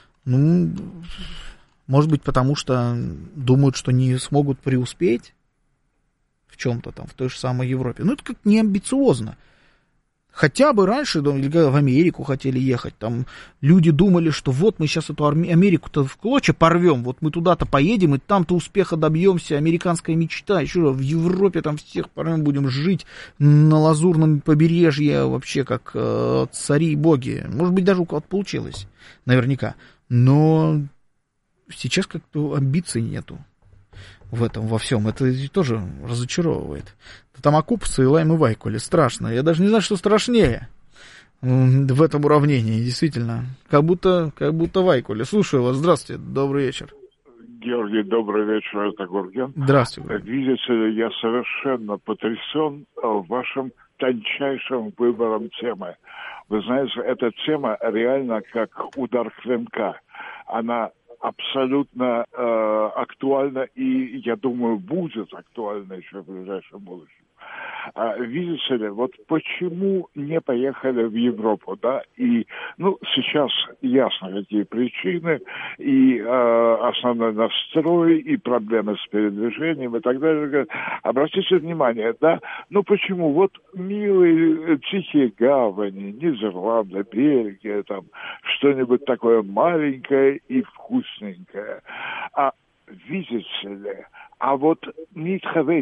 Может быть, потому что думают, что не смогут преуспеть в чем-то там, в той же самой Европе. Это как-то не амбициозно. Хотя бы раньше, или в Америку хотели ехать, там люди думали, что вот мы сейчас эту Америку-то в клочья порвем, вот мы туда-то поедем, и там-то успеха добьемся, американская мечта, еще в Европе там всех порвем, будем жить на лазурном побережье вообще как цари и боги. Может быть, даже у кого-то получилось, наверняка. Но сейчас как-то амбиций нету в этом, во всем. Это тоже разочаровывает. Там окупятся и Лайм и Вайкуле. Страшно. Я даже не знаю, что страшнее в этом уравнении. Действительно. Как будто Вайкуле. Слушаю вас. Здравствуйте. Добрый вечер. Георгий, добрый вечер. Это Гурген. Здравствуйте. Видите ли, я совершенно потрясен вашим тончайшим выбором темы. Вы знаете, эта тема реально как удар клинка. Она абсолютно актуальна и, я думаю, будет актуальна еще в ближайшем будущем. Видите ли, вот почему не поехали в Европу, да, и, сейчас ясно, какие причины, и основной настрой, и проблемы с передвижением, и так далее. Обратите внимание, да, почему? Вот милые тихие гавани, Нидерланды, Бельгия, там, что-нибудь такое маленькое и вкусненькое. Видите ли, вот не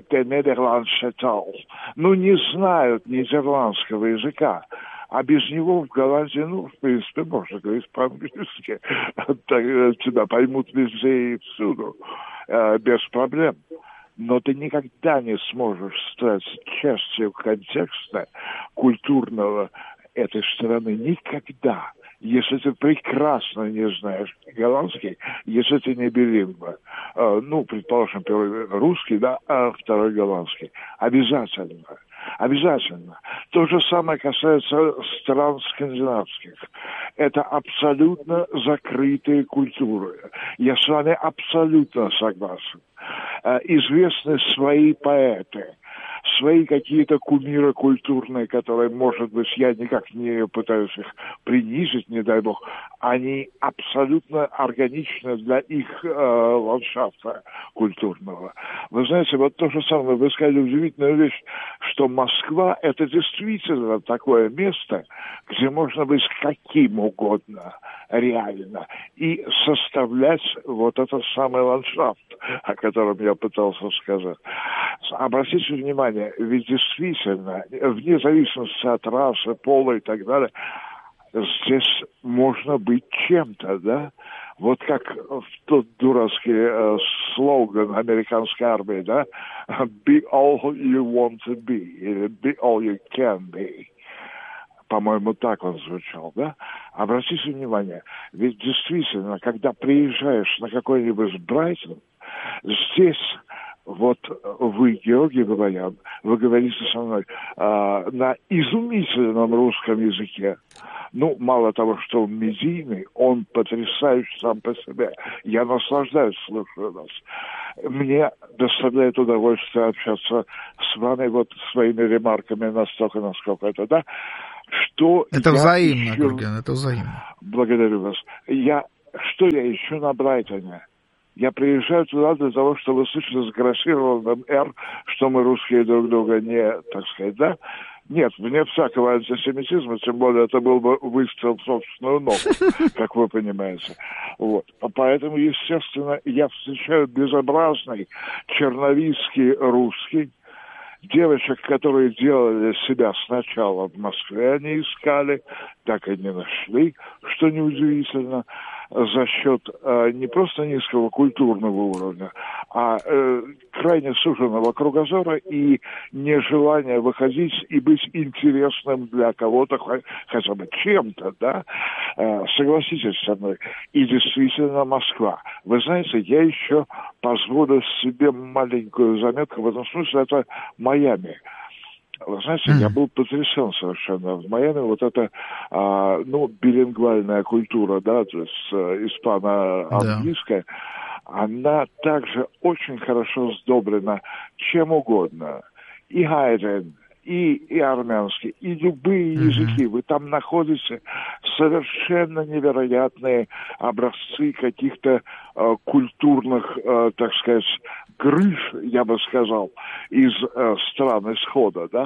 знают нидерландского языка, а без него в Голландии, в принципе, можно говорить по-английски, тебя поймут везде и всюду, без проблем. Но ты никогда не сможешь стать частью контекста культурного этой страны. Никогда. Если ты прекрасно не знаешь голландский, если ты не билингва, предположим, первый русский, да, а второй голландский, обязательно. Обязательно. То же самое касается стран скандинавских. Это абсолютно закрытые культуры. Я с вами абсолютно согласен. Известны свои поэты, свои какие-то кумиры культурные, которые, может быть, я никак не пытаюсь их принизить, не дай бог, они абсолютно органичны для их ландшафта культурного. Вы знаете, вот то же самое, вы сказали удивительную вещь, что Москва — это действительно такое место, где можно быть каким угодно, реально, и составлять вот этот самый ландшафт, о котором я пытался сказать. Обратите внимание, ведь действительно, вне зависимости от расы, пола и так далее, здесь можно быть чем-то, да? Вот как в тот дурацкий слоган американской армии, да? Be all you want to be, или be all you can be. По-моему, так он звучал, да? Обратите внимание, ведь действительно, когда приезжаешь на какой-нибудь Брайтон, здесь вот вы, Георгий Бабаян, вы говорите со мной на изумительном русском языке. Ну, мало того, что он медийный, он потрясающий сам по себе. Я наслаждаюсь, слушая вас. Мне доставляет удовольствие общаться с вами вот своими ремарками настолько, насколько это, да. Что это взаимно, Гурген, это взаимно. Благодарю вас. Что я ищу на Брайтоне? Я приезжаю туда для того, чтобы слышать с грассированным «Р», что мы русские друг друга не, так сказать, да? Нет, вне всякого антисемитизма, тем более это был бы выстрел в собственную ногу, как вы понимаете. Вот. Поэтому, естественно, я встречаю безобразный черновицкий русский, девочек, которые делали себя сначала в Москве, они искали, так и не нашли, что неудивительно, за счет не просто низкого культурного уровня, а крайне суженного кругозора и нежелания выходить и быть интересным для кого-то, хотя бы чем-то, да, согласитесь со мной. И действительно Москва. Вы знаете, я еще позволю себе маленькую заметку в этом смысле, это Майами. Вы знаете, я был потрясен совершенно. В Майами вот эта, билингвальная культура, да, то есть испано-английская, она также очень хорошо сдобрена чем угодно. И хайрен, и армянский, и любые языки. Вы там находите совершенно невероятные образцы каких-то культурных, так сказать, крыш, я бы сказал, из стран исхода, да.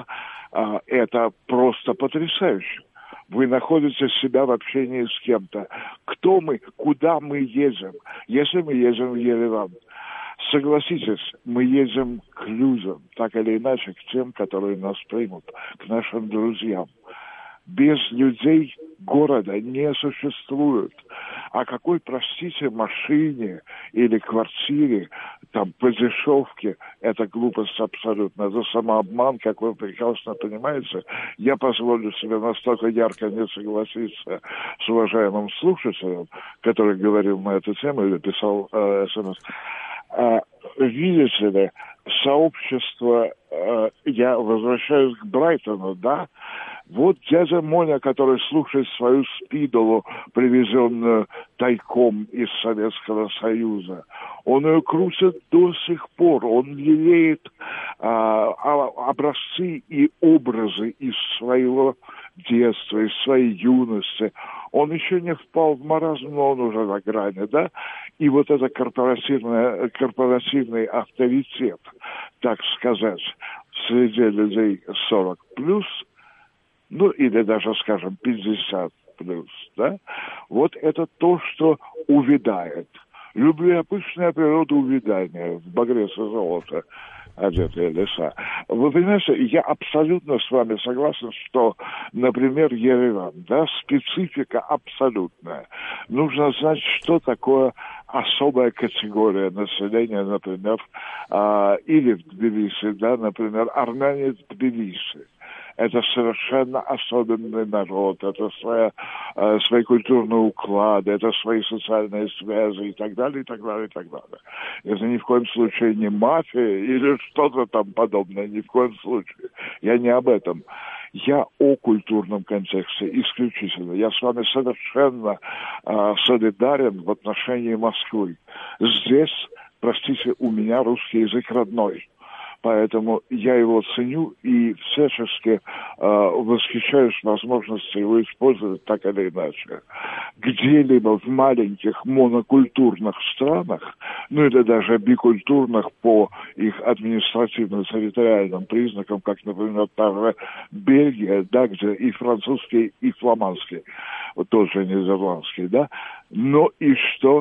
Это просто потрясающе. Вы находите себя в общении с кем-то. Кто мы, куда мы едем? Если мы едем в Ереван, согласитесь, мы едем к людям, так или иначе, к тем, которые нас примут, к нашим друзьям. Без людей города не существует. О какой, простите, машине или квартире, там, по дешевке, это глупость абсолютно, это самообман, как вы прекрасно понимаете. Я позволю себе настолько ярко не согласиться с уважаемым слушателем, который говорил на эту тему или писал СМС. Видите ли, сообщество, я возвращаюсь к Брайтону, да, вот дядя Моня, который слушает свою спидолу, привезенную тайком из Советского Союза, он ее крутит до сих пор, он лелеет образцы и образы из своего детства, из своей юности. Он еще не впал в маразм, но он уже на грани, да? И вот это корпоративный авторитет, так сказать, среди людей 40+, ну или даже, скажем, 50+, да? Вот это то, что увядает. Люблю я пышная природа увядания, в багрец и золото одетые леса. Вы понимаете, я абсолютно с вами согласен, что, например, Ереван, да, специфика абсолютная. Нужно знать, что такое особая категория населения, например, или в Тбилиси, да, например, армяне в Тбилиси. Это совершенно особенный народ, это свои культурные уклады, это свои социальные связи и так далее, и так далее, и так далее. Это ни в коем случае не мафия или что-то там подобное, ни в коем случае. Я не об этом. Я о культурном контексте исключительно. Я с вами совершенно солидарен в отношении Москвы. Здесь, простите, у меня русский язык родной. Поэтому я его ценю и всячески восхищаюсь возможностью его использовать так или иначе. Где-либо в маленьких монокультурных странах, ну или даже бикультурных по их административно-территориальным признакам, как, например, та же Бельгия, да, где и французский, и фламандский, вот тот же нидерландский, да. Но и что?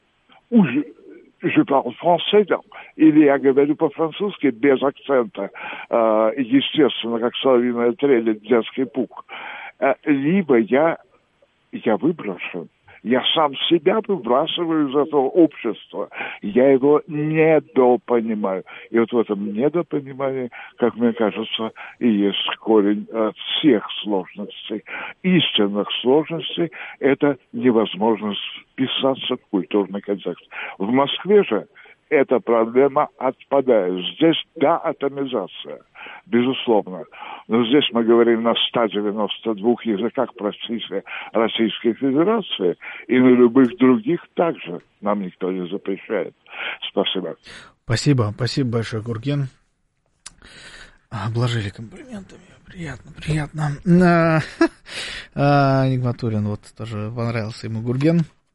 Je parle français, или я говорю по-французски без акцента, естественно, как соловьиная трель, детский пук. Либо я выброшен. Я сам себя выбрасываю из этого общества. Я его недопонимаю. И вот в этом недопонимании, как мне кажется, и есть корень всех сложностей. Истинных сложностей – это невозможность вписаться в культурный контекст. В Москве же эта проблема отпадает. Здесь, да, атомизация, безусловно. Но здесь мы говорим на 192 языках Российской Федерации, и на любых других также нам никто не запрещает. Спасибо. Спасибо большое, Гурген. Обложили комплиментами. Приятно. Нигматуллин, вот тоже понравился ему Гурген.